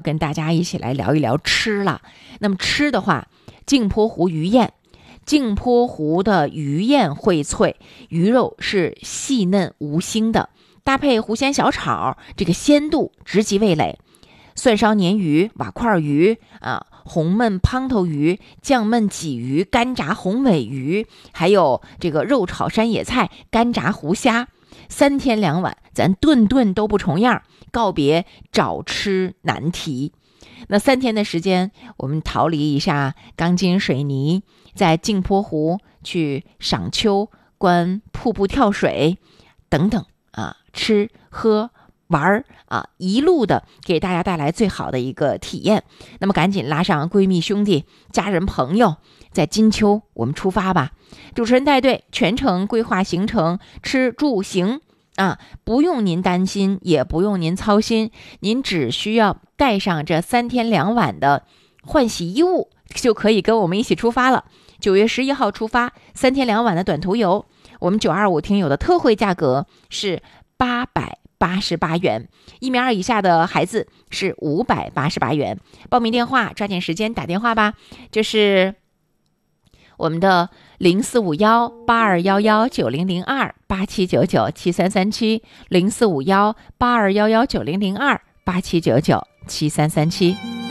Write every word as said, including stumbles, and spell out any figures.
跟大家一起来聊一聊吃了。那么吃的话，镜泊湖鱼宴，镜泊湖的鱼宴荟脆，鱼肉是细嫩无腥的，搭配湖鲜小炒，这个鲜度直击味蕾。蒜烧鲶鱼、瓦块鱼啊，红焖胖头鱼、酱焖鲫鱼、干炸红尾鱼，还有这个肉炒山野菜、干炸湖虾，三天两晚，咱顿顿都不重样，告别找吃难题。那三天的时间，我们逃离一下钢筋水泥，在镜泊湖去赏秋、观瀑布、跳水等等啊，吃喝玩啊，一路的给大家带来最好的一个体验。那么赶紧拉上闺蜜兄弟家人朋友，在金秋我们出发吧。主持人带队，全程规划行程，吃住行啊，不用您担心，也不用您操心，您只需要带上这三天两晚的换洗衣物，就可以跟我们一起出发了。九月十一号出发，三天两晚的短途游，我们九二五听友的特惠价格是八百八十八元，一米二以下的孩子是五百八十八元。报名电话，抓紧时间打电话吧，就是我们的零四五幺八二幺幺九零零二八七九九七三三七，零四五幺八二幺幺九零零二八七九九七三三七。